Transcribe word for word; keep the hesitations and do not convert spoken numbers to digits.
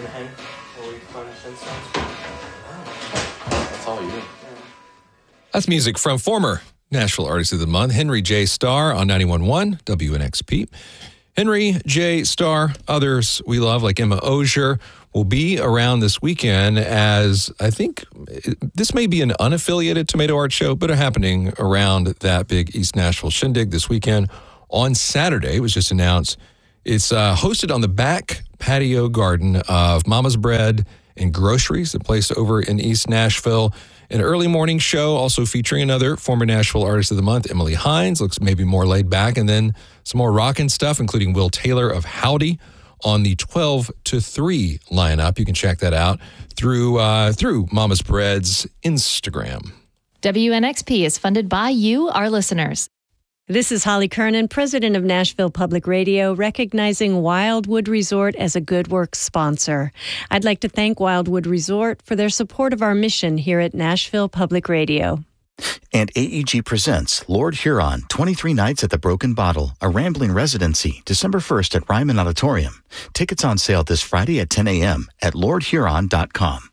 the Hank, where we fun Flintstones. Oh. That's all you do. Yeah. That's music from former Nashville Artist of the Month, Henry J. Starr on ninety-one point one W N X P. Henry J. Starr, others we love like Emma Osier, will be around this weekend as I think this may be an unaffiliated Tomato Art show, but are happening around that big East Nashville shindig this weekend. On Saturday, it was just announced, it's uh, hosted on the back patio garden of Mama's Bread and Groceries, a place over in East Nashville. An early morning show also featuring another former Nashville Artist of the Month, Emily Hines, looks maybe more laid back, and then some more rockin' stuff, including Will Taylor of Howdy on the twelve to three lineup. You can check that out through uh, through Mama's Bread's Instagram. W N X P is funded by you, our listeners. This is Holly Kernan, president of Nashville Public Radio, recognizing Wildwood Resort as a Good Works sponsor. I'd like to thank Wildwood Resort for their support of our mission here at Nashville Public Radio. And A E G presents Lord Huron, twenty-three Nights at the Broken Bottle, a rambling residency, December first at Ryman Auditorium. Tickets on sale this Friday at ten a.m. at lord huron dot com.